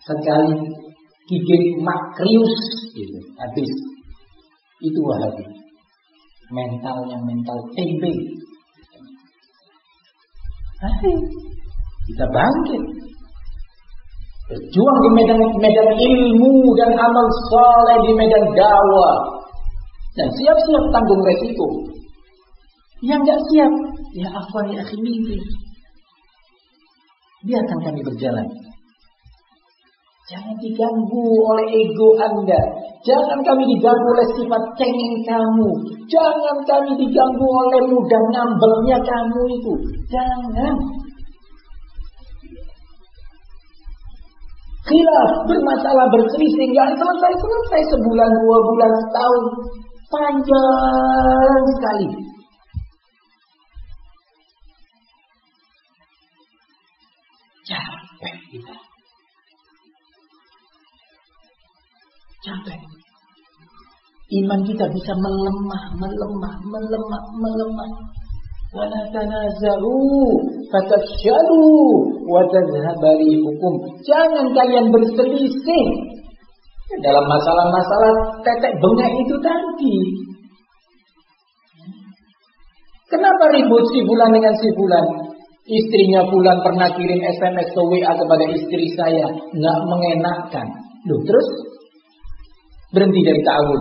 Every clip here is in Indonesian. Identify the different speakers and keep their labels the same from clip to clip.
Speaker 1: sekali gigit makrius gitu, habis. Itu Wahabi. Mentalnya mental tempe. Ayo, kita bangkit. Berjuang di medan ilmu dan amal saleh, di medan dakwah. Dan siap-siap tanggung resiko. Yang enggak siap, ya afwan ya akhi minggir. Biarkan kami berjalan. Jangan diganggu oleh ego Anda. Jangan kami diganggu oleh sifat cengeng kamu. Jangan kami diganggu oleh mudah ngambelnya kamu itu. Jangan. Khilaf, bermasalah, berselisih, nggak selesai sebulan, 2 bulan, setahun. Panjang sekali. Capek kita. Capek. Iman kita bisa melemah. Wala tanazaru fatafshalu wa tadhhabu rihukum. Jangan kalian berselisih dalam masalah-masalah tetek bengek itu tadi. Kenapa ribut si fulan dengan si fulan? Istrinya fulan pernah kirim SMS atau WA kepada istri saya, nggak mengenakkan. Loh, terus berhenti dari ta'awun.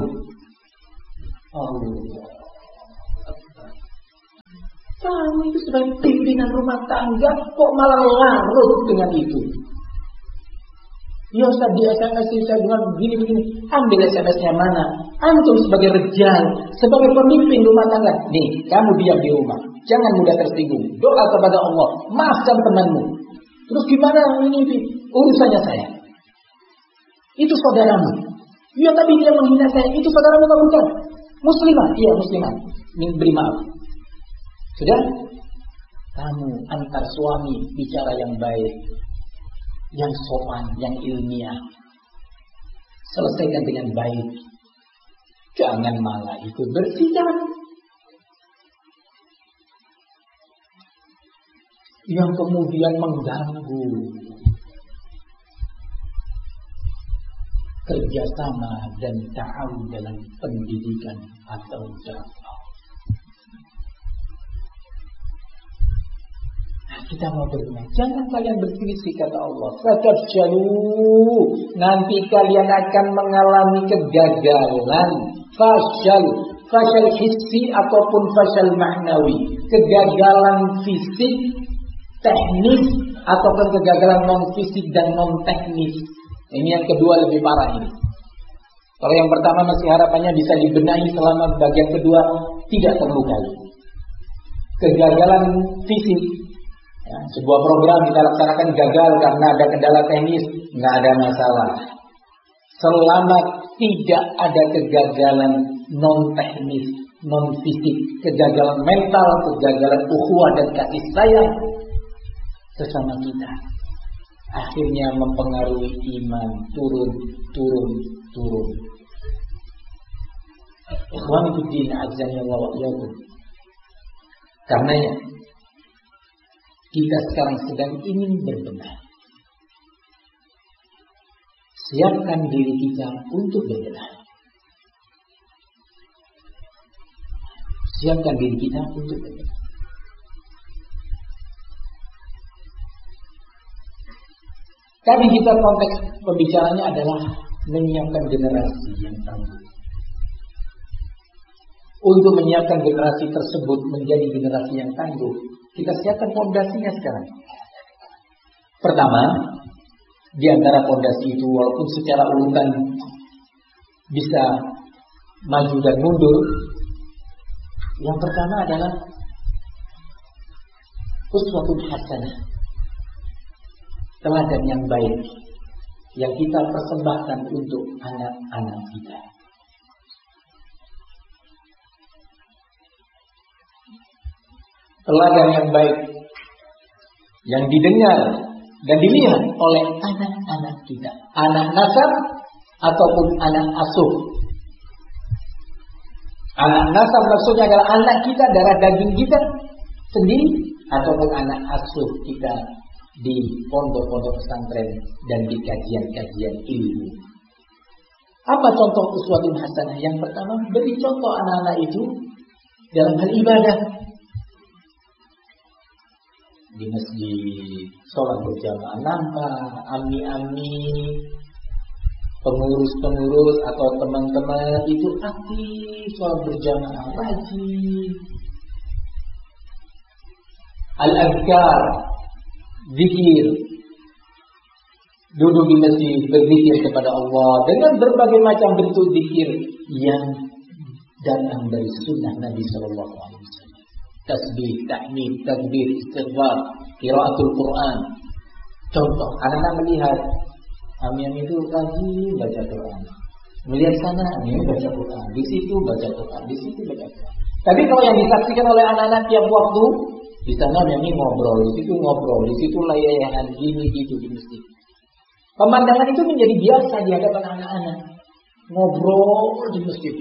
Speaker 1: Allah. Kamu itu sebagai pimpinan rumah tangga kok malah larut dengan itu? Ya Ustaz, di SMS saya dengan begini. Ambil SMS-nya mana? Antum sebagai rejal, sebagai pemimpin rumah tangga. Nih, kamu diam di rumah. Jangan mudah tersinggung. Doa kepada Allah. Maafkan temanmu. Terus gimana ini? Urusannya saya. Itu saudaramu. Ya tapi dia menghina saya. Itu saudaramu atau bukan? Muslimah. Iya muslimah. Beri maaf. Sudah? Kamu antar suami bicara yang baik, yang sopan, yang ilmiah. Selesaikan dengan baik. Jangan malah ikut bersidang. Yang kemudian mengganggu kerjasama dan ta'awun dalam pendidikan atau dakwah. Kita mau berdoa. Jangan kalian berselisih kata Allah. Fatafshalu. Nanti kalian akan mengalami kegagalan. Fashal hissi ataupun fashal ma'nawi. Kegagalan fisik, teknis, ataupun kegagalan non fisik dan non teknis. Ini yang kedua lebih parah ini. Kalau yang pertama masih harapannya bisa dibenahi selama bagian kedua tidak terlukai. Kegagalan fisik. Ya, sebuah program kita laksanakan gagal karena ada kendala teknis, nggak ada masalah. Selama tidak ada kegagalan non teknis, non fisik, kegagalan mental, kegagalan ukhuwah dan kasih sayang sesama kita, akhirnya mempengaruhi iman turun. Ikhwan fillah azza wa jalla. Karenanya kita sekarang sedang ingin berbenah. Siapkan diri kita untuk berbenah. Siapkan diri kita untuk berbenah. Tapi kita konteks pembicaranya adalah menyiapkan generasi yang tangguh. Untuk menyiapkan generasi tersebut menjadi generasi yang tangguh, kita siapkan fondasinya sekarang. Pertama, di antara fondasi itu walaupun secara urutan bisa maju dan mundur, yang pertama adalah uswatun hasanah, teladan yang baik yang kita persembahkan untuk anak-anak kita. Teladan yang baik yang didengar dan dilihat oleh anak-anak kita, anak nasab ataupun anak asuh. Anak nasab maksudnya adalah anak kita, darah daging kita sendiri, ataupun anak asuh kita di pondok-pondok pesantren dan di kajian-kajian ilmu. Apa contoh uswatun hasanah? Yang pertama, beri contoh anak-anak itu dalam hal ibadah. Di masjid, sholat berjamaah, nampak ami-ami, pengurus-pengurus atau teman-teman itu aktif sholat berjamaah, rajin. Al-azkar, zikir, duduk di masjid berzikir kepada Allah dengan berbagai macam bentuk zikir yang datang dari sunnah Nabi Sallallahu Alaihi Wasallam. Tasbih, tahmid, takbir, istighfar, qiraatul Quran. Contoh, anak-anak melihat ami-ami itu rajin baca Quran. Melihat sana, ini baca Quran, di situ baca Quran, di situ baca Quran. Tapi kalau yang disaksikan oleh anak-anak tiap waktu, di sana ami ngobrol, di situ ngobrol, di situ layahan gini gitu di masjid. Pemandangan itu menjadi biasa di hadapan anak-anak. Ngobrol di masjid.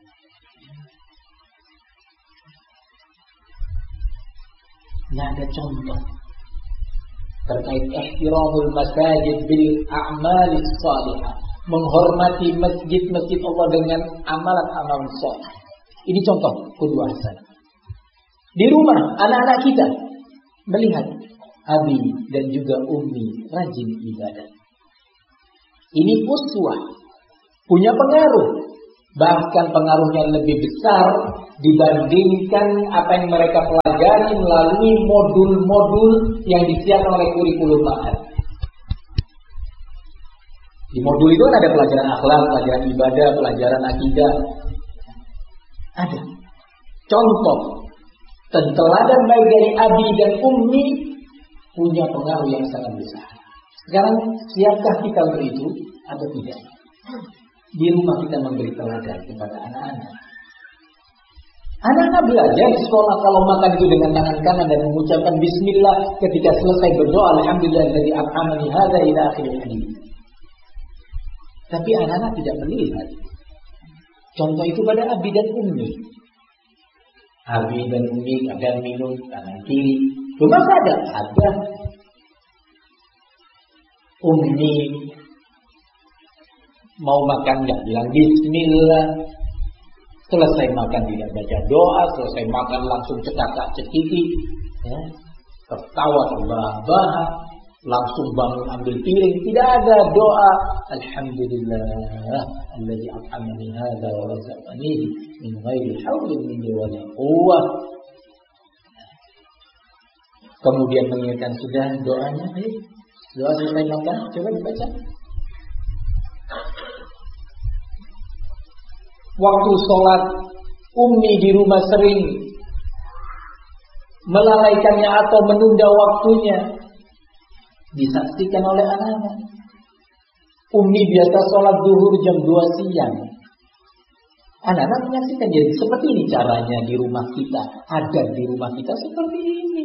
Speaker 1: Nah, ada contoh terkait ihtiramul masajid bil a'malis salihah, menghormati masjid-masjid Allah dengan amalan-amalan saleh. Ini contoh qudwah hasanah. Di rumah anak-anak kita melihat abi dan juga ummi rajin ibadah. Ini uswah, punya pengaruh, bahkan pengaruhnya lebih besar dibandingkan apa yang mereka pelajari melalui modul-modul yang disiapkan oleh kurikulum Ma'had. Di modul itu ada pelajaran akhlak, pelajaran ibadah, pelajaran akidah. Ada contoh teladan baik dari abi dan ummi punya pengaruh yang sangat besar. Sekarang siapkah kita untuk itu atau tidak? Di rumah kita memberi teladan kepada anak-anak. Anak-anak belajar di sekolah kalau makan itu dengan tangan kanan dan mengucapkan bismillah ketika selesai berdoa alhamdulillahilladzi at'amani hadza ila akhiril hadits. Tapi anak-anak tidak melihat contoh itu pada abi dan ummi. Abi dan ummi kadang minum kanan kiri. Cuma ada ummi mau makan nggak bilang bismillah, selesai makan tidak baca doa, selesai makan langsung cekakak-cekiki, ya, tertawa terbahak-bahak, langsung bangun ambil piring, tidak ada doa alhamdulillah alladzi at'amani hadza wa razaqani min ghairi haulin minni wa la quwwah. Kemudian mengingatkan sudah doanya, doa selesai makan, coba dibaca. Waktu sholat, ummi di rumah sering melalaikannya atau menunda waktunya, disaksikan oleh anak-anak. Ummi biasa sholat zuhur jam 2 siang. Anak-anak menyaksikan, jadi seperti ini caranya di rumah kita. Ada di rumah kita seperti ini.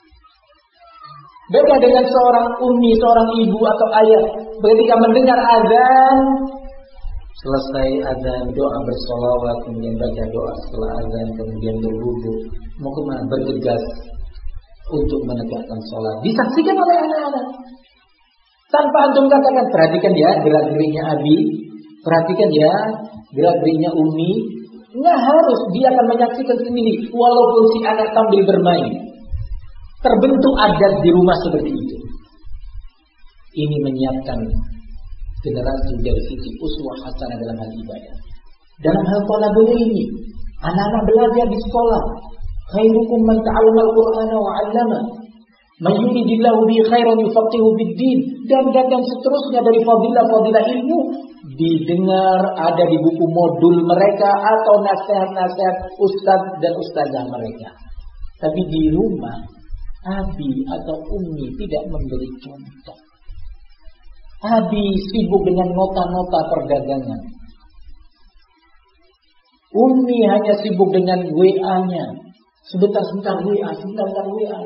Speaker 1: Beda dengan seorang ummi, seorang ibu atau ayah. Ketika mendengar azan, selesai azan doa bersolawat, kemudian baca doa setelah azan, kemudian berwudu, mau kemana? Bergegas untuk menegakkan sholat. Disaksikan oleh anak-anak. Tanpa antum katakan, perhatikan ya gerak-geriknya abi, perhatikan ya gerak-geriknya ummi. Nggak harus, dia akan menyaksikan sendiri, walaupun si anak sambil bermain. Terbentuk adat di rumah seperti itu. Ini menyiapkan generasi dari sisi uswah hasanah dalam hal ibadah. Dalam hal talabul ilmi, anak-anak belajar di sekolah. Khairukum man ta'allama al-Qur'ana wa 'allama. Man yuridillahu bihi khairan yufaqihu bid-din. Dan seterusnya dari fadilah-fadilah ilmu didengar ada di buku modul mereka atau nasihat-nasihat ustaz dan ustazah mereka. Tapi di rumah abi atau ummi tidak memberi contoh. Abi sibuk dengan nota-nota perdagangan. Ummi hanya sibuk dengan WA-nya. Sebentar-sebentar WA, sebentar WA.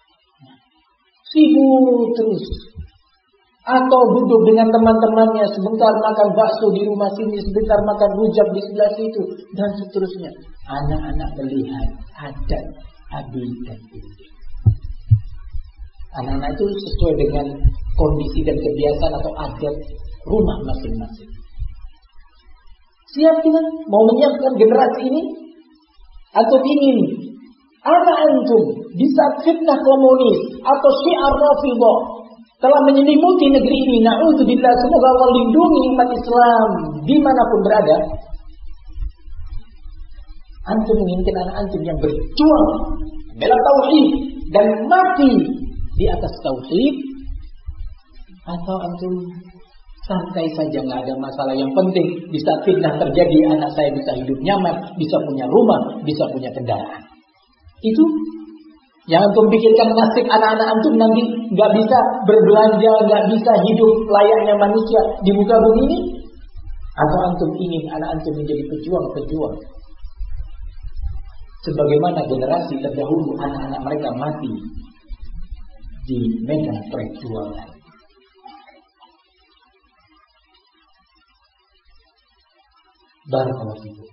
Speaker 1: Sibuk terus. Atau duduk dengan teman-temannya, sebentar makan bakso di rumah sini, sebentar makan rujak di sebelah situ, dan seterusnya. Anak-anak melihat adat abi dan ummi. Anak-anak itu sesuai dengan kondisi dan kebiasaan atau adat rumah masing-masing. Siap kita mau menyiapkan generasi ini? Atau ingin anak antum bisa fitnah komunis atau syiar Rafidhah telah menyelimuti negeri ini? Na'udzubillah, semoga Allah lindungi umat Islam dimanapun berada. Antum menginginkan anak antum yang berjuang bela tauhid dan mati di atas tauhid, atau antum santai saja, nggak ada masalah, yang penting bisa fitnah terjadi, anak saya bisa hidup nyaman, bisa punya rumah, bisa punya kendaraan. Itu yang antum pikirkan nasib anak-anak antum nanti nggak bisa berbelanja, nggak bisa hidup layaknya manusia di muka bumi ini, atau antum ingin anak antum menjadi pejuang-pejuang sebagaimana generasi terdahulu anak-anak mereka mati di medan perjuangan. Barakallahu fikum.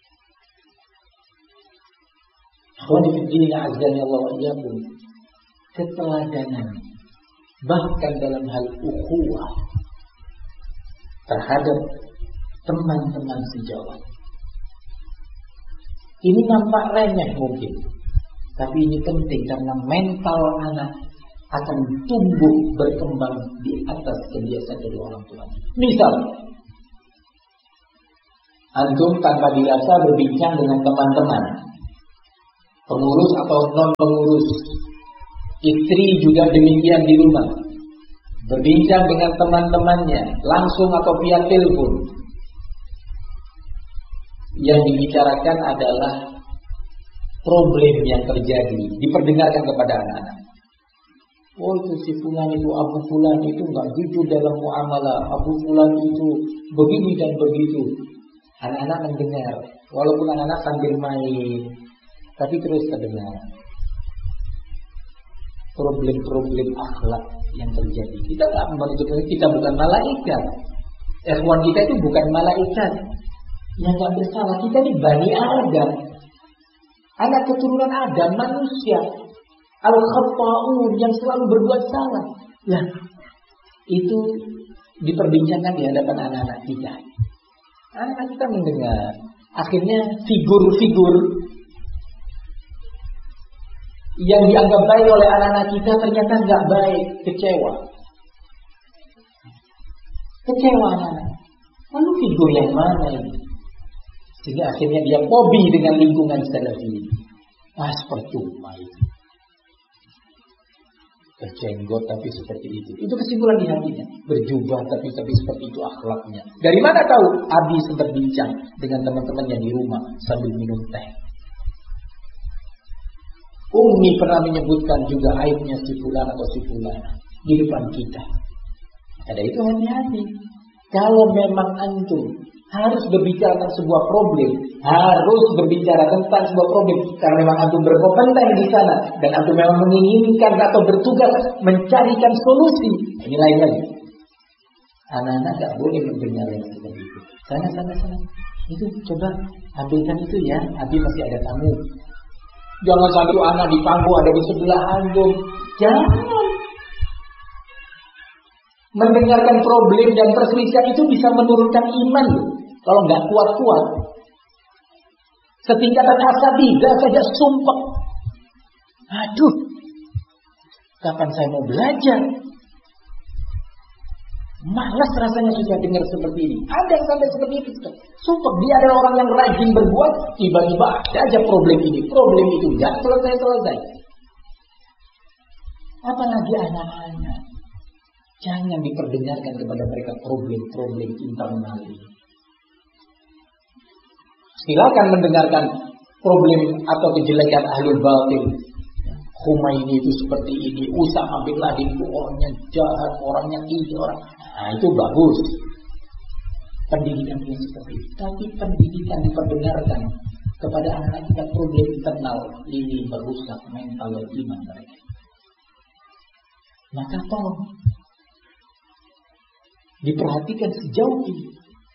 Speaker 1: Akhwani fi din, a'azzani Allah wa iyyakum. Keteladanan bahkan dalam hal ukhuwah terhadap teman-teman sejawat. Ini nampak remeh mungkin, tapi ini penting karena mental anak akan tumbuh berkembang di atas kebiasaan dari orang tua. Misal, antum tanpa dirasa berbincang dengan teman-teman, pengurus atau non-pengurus, istri juga demikian di rumah, berbincang dengan teman-temannya langsung atau via telepon. Yang dibicarakan adalah problem yang terjadi, diperdengarkan kepada anak-anak. Oh, itu si fulan itu, Abu Fulan itu nggak jujur dalam muamalah, Abu Fulan itu begini dan begitu. Anak-anak mendengar, walaupun anak-anak sambil main, tapi terus terdengar problem-problem akhlak yang terjadi. Kita nggak menunjukkan, kita bukan malaikat. Ikhwan kita itu bukan malaikat yang nggak bersalah. Kita ini Bani Adam, anak keturunan Adam, manusia al-khata'un yang selalu berbuat salah. Nah, itu diperbincangkan di hadapan anak-anak kita. Anak-anak kita mendengar, akhirnya figur-figur yang dianggap baik oleh anak-anak kita ternyata nggak baik, kecewa anak-anak. Lalu figur yang mana ini? Sehingga akhirnya dia fobi dengan lingkungan salafi. Percuma itu. Berjenggot tapi seperti itu. Itu kesimpulan di hatinya. Berjubah tapi seperti itu akhlaknya. Dari mana tahu? Abi sempat bincang dengan teman-temannya di rumah sambil minum teh. Umi pernah menyebutkan juga aibnya si fulan atau si fulana di depan kita. Ada itu hati-hati. Kalau memang antum harus berbicara tentang sebuah problem, harus berbicara tentang sebuah problem karena memang antum berkompeten di sana dan antum memang menginginkan atau bertugas mencarikan solusi. Ini lain lagi. Anak-anak tidak boleh mendengar yang seperti itu. Sana. Itu coba ambilkan itu ya. Abi masih ada tamu. Jangan sampai anak di pangku ada di sebelah antum. Jangan. Mendengarkan problem dan perselisihan itu bisa menurunkan iman loh. Kalau nggak kuat-kuat, setingkatan asabidah saja sumpah. Aduh, kapan saya mau belajar? Malas rasanya sudah dengar seperti ini. Ada yang sampai seperti itu. Sumpah, dia adalah orang yang rajin berbuat, tiba-tiba ada aja problem ini, problem itu, nggak selesai. Apalagi anak-anak. Jangan diperdengarkan kepada mereka problem-problem internal ini. Silakan mendengarkan problem atau kejelekan ahlul batil. Khumaini itu seperti ini, Usama bin Laden itu orangnya jahat, orangnya ini, orang. Nah, itu bagus. Pendidikan yang seperti itu. Tapi pendidikan diperdengarkan kepada anak-anak kita problem internal ini merusak mental dan iman mereka. Maka tolong diperhatikan sejauh ini.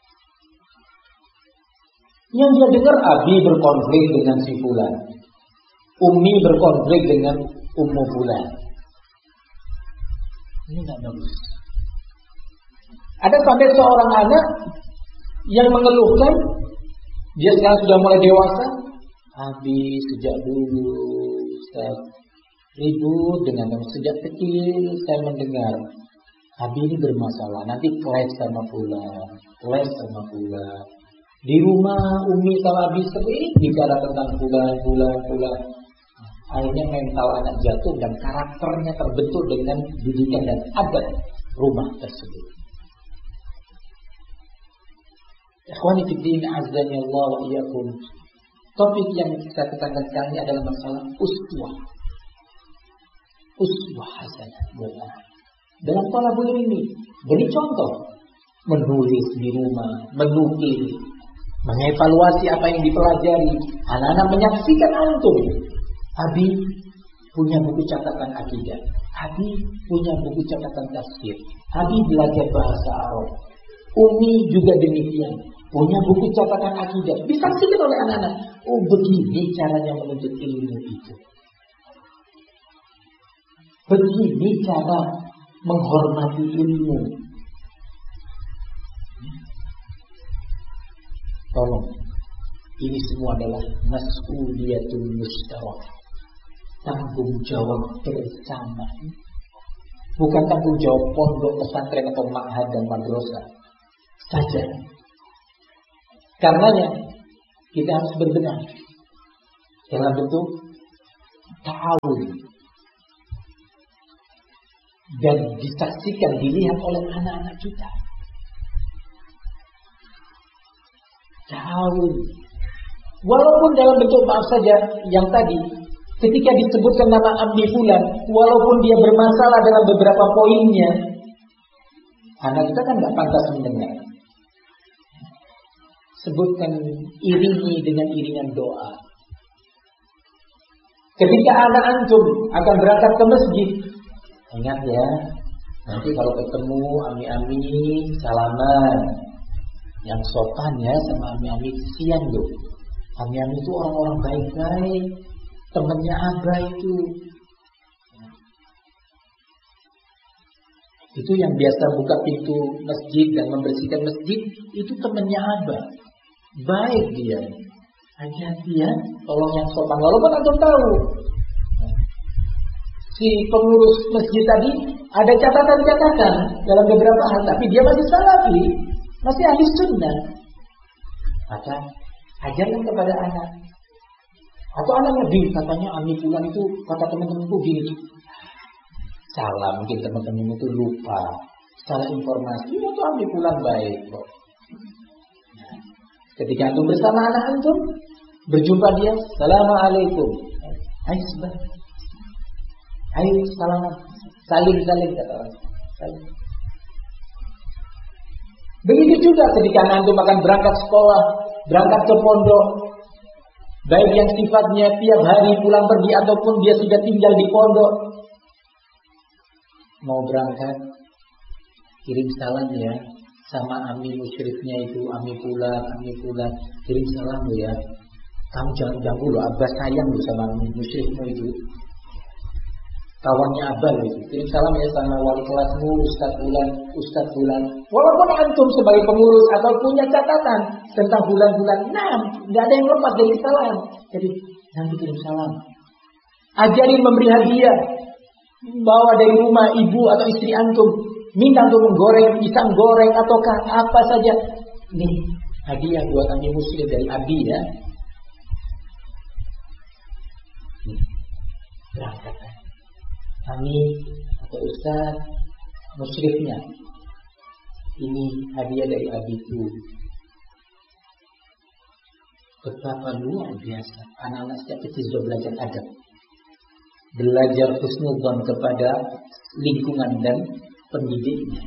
Speaker 1: Yang dia dengar Abi berkonflik dengan si fulan, Umi berkonflik dengan Ummu fulan. Ini nggak bagus. Ada sampai seorang anak yang mengeluhkan, dia sekarang sudah mulai dewasa, habis sejak dulu Ustaz ribut dengan sejak kecil saya mendengar Abi ini bermasalah, nanti clash sama pula. Di rumah Umi sama Abi sering bicara tentang pula. Akhirnya mental anak jatuh dan karakternya terbentuk dengan didikan dan adat rumah tersebut. Ikhwani fiddin azza Allah wa iyyakum. Topik yang kita tekankan sekarang ini adalah masalah uswah. Uswah hasanah buat anak. Dalam thalabul ilmi, beri contoh, menulis di rumah, menukil, mengevaluasi apa yang dipelajari. Anak-anak menyaksikan antum. Abi punya buku catatan akidah. Abi punya buku catatan tafsir. Abi belajar bahasa Arab. Umi juga demikian, punya buku catatan akidah. Disaksikan oleh anak-anak. Oh, begini caranya menuntut ilmu itu. Begini cara menghormati ilmu. Tolong, ini semua adalah mas'uliyatul mustarak, tanggung jawab bersama. Bukan tanggung jawab pondok, pesantren atau ma'had dan madrasah saja. Karenanya kita harus berbenah dalam bentuk ta'awun dan disaksikan, dilihat oleh anak-anak kita. Ta'awun, walaupun dalam bentuk maaf saja yang tadi, ketika disebutkan nama Abi Fulan, walaupun dia bermasalah dalam beberapa poinnya, anak kita kan nggak pantas mendengar. Sebutkan, iringi dengan iringan doa. Ketika anak antum akan berangkat ke masjid, ingat ya, nanti kalau ketemu ami-ami salaman, yang sopan ya sama ami-ami, kesian loh. Ami-ami itu orang-orang baik-baik, temannya Abah itu. Itu yang biasa buka pintu masjid dan membersihkan masjid, itu temannya Abah. Baik dia. Hati-hati ya, tolong yang sopan. Walaupun antum tahu si pengurus masjid tadi ada catatan-catatan dalam beberapa hal, tapi dia masih salafi, masih ahli sunnah. Maka ajarkan kepada anak. Atau anaknya katanya Ami Fulan itu kata teman-temanku gini. Salah, mungkin teman-teman itu lupa. Salah informasi, itu Ami Fulan baik kok. Ketika antum bersama anak antum, berjumpa dia, Assalamualaikum. Hai sebab. Hai salam. Salim kata orang. Salim. Begitu juga ketika antum akan berangkat sekolah, berangkat ke pondok, baik yang sifatnya tiap hari pulang pergi ataupun dia sudah tinggal di pondok, mau berangkat, kirim salam ya sama ami musyrifnya itu, ami Fulan, kirim salam ya. Kamu jangan ganggu loh, Abah sayang loh sama ami musyrifmu itu, kawannya Abah itu. Kirim salam ya sama wali kelasmu, Ustaz Fulan. Walaupun antum sebagai pengurus atau punya catatan tentang bulan-bulan, nggak ada yang lepas dari salam. Jadi nanti kirim salam. Ajarin memberi hadiah. Bawa dari rumah ibu atau istri antum, minta untuk menggoreng pisang goreng ataukah apa saja. Nih hadiah buat ami muslim dari Abi ya. Nih, berangkat. Ami atau Ustaz musyrifnya, ini hadiah dari Abiku. Betapa luar biasa anak-anak sejak kecil sudah belajar adab, belajar husnudzon kepada lingkungan dan pendidiknya.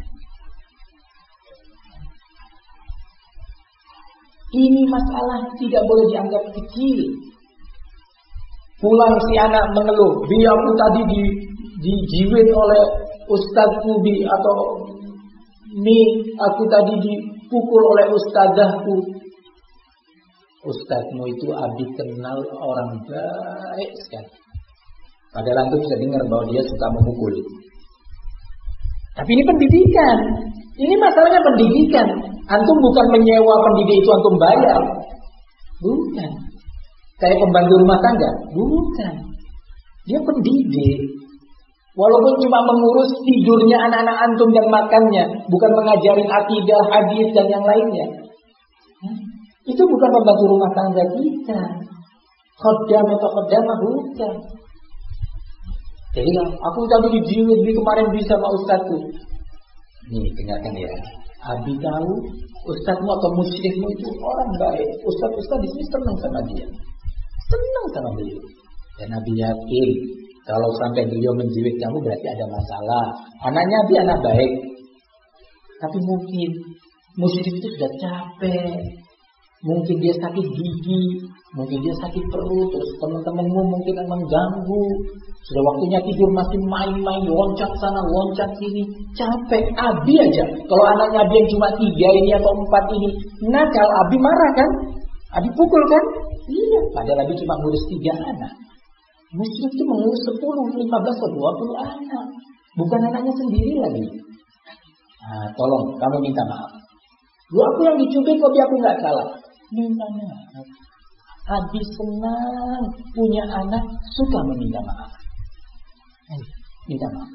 Speaker 1: Ini masalah tidak boleh dianggap kecil. Pulang si anak mengeluh, "Bi, aku tadi dijiwit oleh ustadzku Bi," atau "Mi, aku tadi dipukul oleh ustadzahku." Ustadzmu itu Abi kenal orang baik sekali. Padahal antum bisa dengar bahwa dia suka memukul. Tapi ini pendidikan. Ini masalahnya pendidikan. Antum bukan menyewa pendidik itu antum bayar. Bukan. Kayak pembantu rumah tangga. Bukan. Dia pendidik. Walaupun cuma mengurus tidurnya anak-anak antum dan makannya. Bukan mengajarin akidah, hadis dan yang lainnya. Itu bukan pembantu rumah tangga kita. Khoddam atau khoddamah bukan. Jadi aku tadi dijiwit di kemarin bisa sama ustadku. Nih dengarkan ya. Abi tahu ustadmu atau musyrikmu itu orang baik. Ustad di sini senang sama dia. Senang sama beliau. Dan Nabi yakin kalau sampai beliau menjiwit kamu berarti ada masalah. Anaknya Nabi anak baik. Tapi mungkin musyrik itu sudah capek. Mungkin dia sakit gigi, mungkin dia sakit perut, terus teman-temanmu mungkin mengganggu. Sudah waktunya tidur masih main-main, loncat sana, loncat sini, capek. Abi aja, kalau anaknya Abi yang cuma 3 ini atau 4 ini, nakal, Abi marah kan? Abi pukul kan? Iya, padahal Abi cuma ngurus 3 anak. Muslim itu mengurus 10, 15, atau 20 anak. Bukan anaknya sendiri lagi. Nah, tolong, kamu minta maaf. Lu aku yang dicubit, kok aku gak salah? Minta maaf. Abi senang punya anak suka meminta maaf. Minta maaf.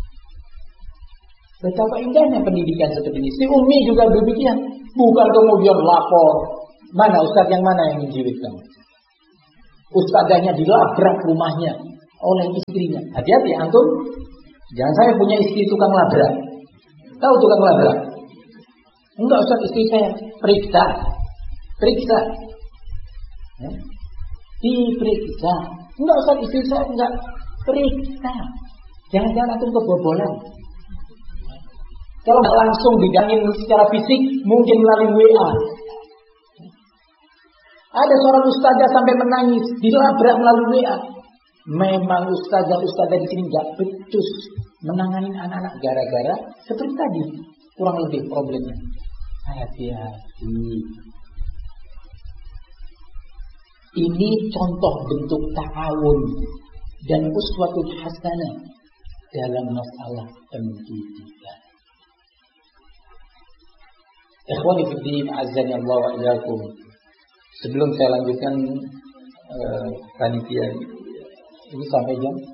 Speaker 1: Betapa indahnya pendidikan seperti ini. Si Umi juga demikian. Bukan kemudian lapor. Mana ustaz yang mana yang menjiwit kamu? Ustazahnya dilabrak rumahnya oleh istrinya. Hati-hati antum. Jangan saya punya istri tukang labrak. Tahu tukang labrak? Enggak ustaz, istri saya periksa. Ya. Diperiksa. Enggak usah istri saya enggak periksa. Jangan-jangan antum kebobolan. Kalau enggak langsung digangin secara fisik, mungkin melalui WA. Ada seorang ustazah sampai menangis, dilabrak melalui WA. Memang ustazah di sini enggak becus menangani anak-anak gara-gara seperti tadi, kurang lebih problemnya. Hati-hati. Ini contoh bentuk ta'awun dan uswatul hasanah dalam masalah pendidikan. Ikhwani fi din, azza Allah wa iyyakum. Sebelum saya lanjutkan panitia ini sampai jam